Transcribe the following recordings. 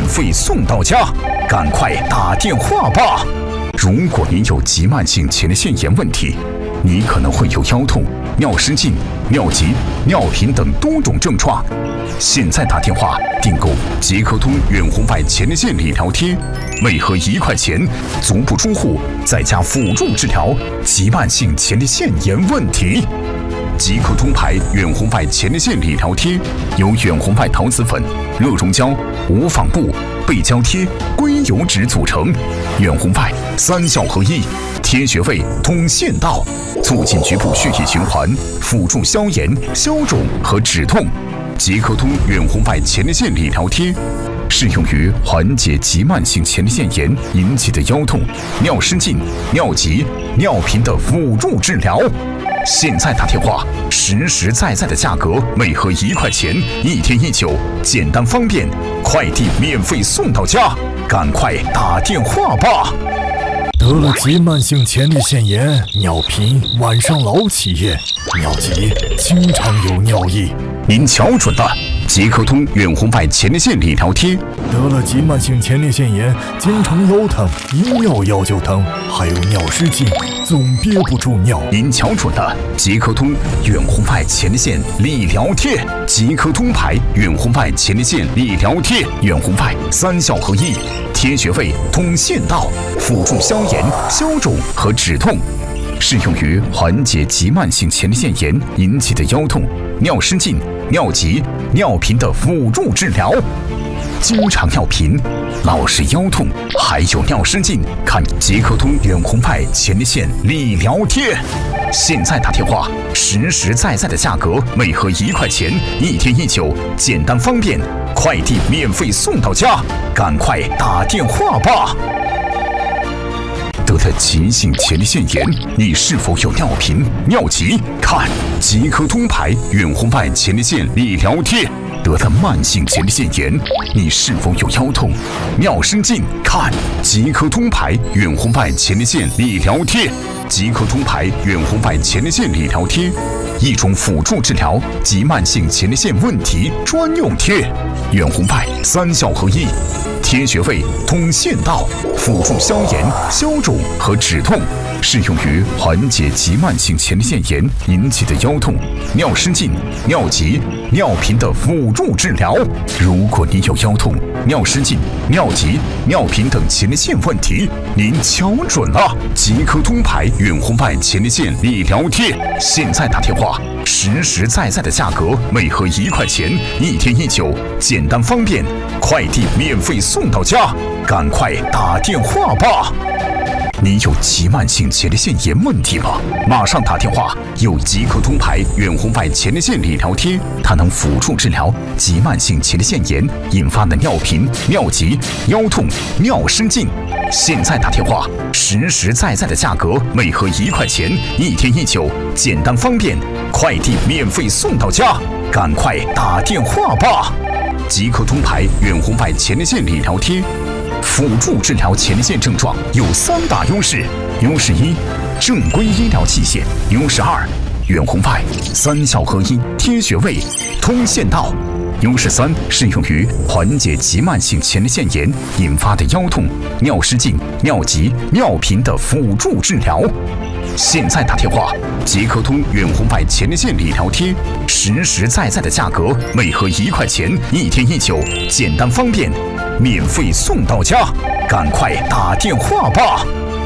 费送到家，赶快打电话吧！如果您有急慢性前列腺炎问题，你可能会有腰痛、尿失禁、尿急、尿频等多种症状。现在打电话订购捷克通远红外前列腺理疗贴，每盒1块钱，足不出户，在家辅助治疗急慢性前列腺炎问题。捷克通牌远红外前列腺理疗贴由远红外桃子粉、热熔胶、无纺布、背胶贴、硅油脂组成，远红外3效合一，贴穴位通腺道，促进局部血液循环，辅助消炎、消肿和止痛。捷克通远红外前列腺理疗贴适用于缓解急慢性前列腺炎引起的腰痛、尿失禁、尿急、尿频的辅助治疗。现在打电话，实实在在的价格，每盒1块钱，1天1酒，简单方便，快递免费送到家，赶快打电话吧！ 得了急慢性前列腺炎，尿频，晚上老起夜，尿急，经常有尿意。 您瞧准了，捷克通远红外前列腺理疗贴。 得了急慢性前列腺炎，经常腰疼，一尿腰就疼，还有尿失禁，总憋不住尿。 您瞧准了，捷克通远红外前列腺理疗贴。捷克通牌远红外前列腺理疗贴，远红外3效合一，贴穴位通腺道，辅助消炎、消肿和止痛。适用于缓解急慢性前列腺炎引起的腰痛、尿失禁、尿急、尿频的辅助治疗。经常尿频、老是腰痛，还有尿失禁，看捷克通远红外前列腺理疗贴。现在打电话，实实在在的价格，每盒1块钱，1天1酒，简单方便，快递免费送到家，赶快打电话吧！得了急性前列腺炎，你是否有尿频、尿急？看捷克通牌远红外前列腺理疗贴。得了慢性前列腺炎，你是否有腰痛、尿失禁？看捷克通牌远红外前列腺理疗贴。捷克通牌远红外前列腺理疗贴，一种辅助治疗急慢性前列腺问题专用贴，远红外3效合一，贴穴位通腺道，辅助消炎、消肿和止痛。适用于缓解急慢性前列腺炎引起的腰痛、尿失禁、尿急、尿频的辅助治疗。如果你有腰痛、尿失禁、尿急、尿频等前列腺问题，您瞧准了，捷克通牌远红外前列腺理疗贴。现在打电话，实实在在的价格，每盒1块钱，1天1酒，简单方便，快递免费送到家，赶快打电话吧！你有急慢性前列腺炎问题吗？马上打电话！有捷克通牌远红外前列腺理疗贴，它能辅助治疗急慢性前列腺炎引发的尿频、尿急、腰痛、尿失禁。现在打电话，实实在在的价格，每盒1块钱，1天1酒，简单方便，快递免费送到家，赶快打电话吧！捷克通牌远红外前列腺理疗贴。辅助治疗前列腺症状有3大优势：优势1，正规医疗器械；优势2，远红外3效合一，贴穴位通腺道；优势3，适用于缓解急慢性前列腺炎引发的腰痛、尿失禁、尿急、尿频的辅助治疗。现在打电话，捷克通远红外前列腺理疗贴，实实在在的价格，每盒1块钱，1天1酒，简单方便，免费送到家，赶快打电话吧！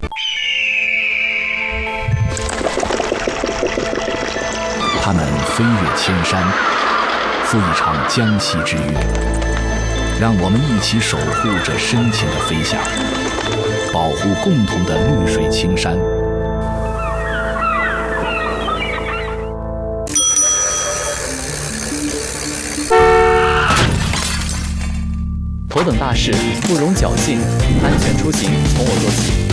他们飞越千山，赴一场江西之约。让我们一起守护着深情的飞翔，保护共同的绿水青山。 头等大事，不容侥幸，安全出行从我做起。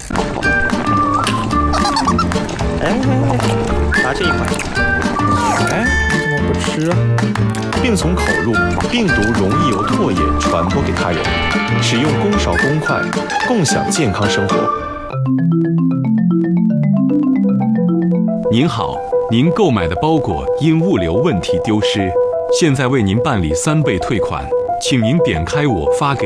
拿这一块。你怎么不吃啊？病从口入，病毒容易由唾液传播给他人。使用公勺公筷，共享健康生活。 您好，您购买的包裹因物流问题丢失，现在为您办理3倍退款，请您点开我发给